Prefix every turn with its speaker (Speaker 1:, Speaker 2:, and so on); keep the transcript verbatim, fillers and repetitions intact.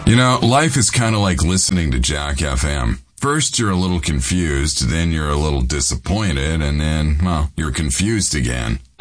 Speaker 1: You know, life is kind of like listening to Jack F M. First, you're a little confused, then you're a little disappointed, and then, well, you're confused again.